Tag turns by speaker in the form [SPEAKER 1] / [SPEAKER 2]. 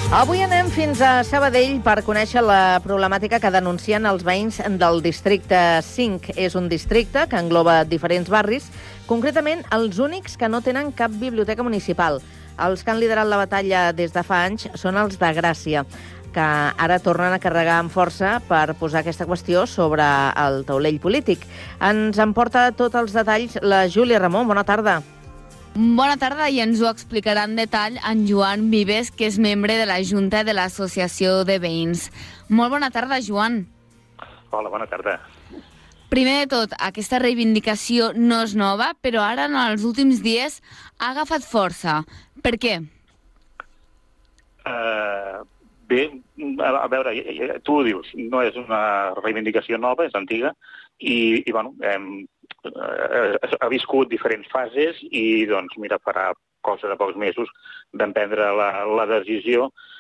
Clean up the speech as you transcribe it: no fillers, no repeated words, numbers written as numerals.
[SPEAKER 1] Avui anem fins a Sabadell per conèixer la problemàtica que denuncien els veïns del districte 5. És un districte que engloba diferents barris, concretament els únics que no tenen cap biblioteca municipal. Els que han liderat la batalla des de fa anys són els de Gràcia, que ara tornen a carregar amb força per posar aquesta qüestió sobre el taulell polític. Ens en porta tots els detalls la Júlia Ramon. Bona tarda.
[SPEAKER 2] Bona tarda, i ens ho explicarà en detall en Joan Vives, que és membre de la Junta de l'Associació de Veïns. Molt bona tarda, Joan.
[SPEAKER 3] Hola, bona tarda.
[SPEAKER 2] Primer de tot, aquesta reivindicació no és nova, però ara en els últims dies ha agafat força. Per què?
[SPEAKER 3] Bé, a veure, tu ho dius, no és una reivindicació nova, és antiga, i bueno, ha viscut diferents fases i, doncs, mira, farà cosa de pocs mesos vam prendre la decisió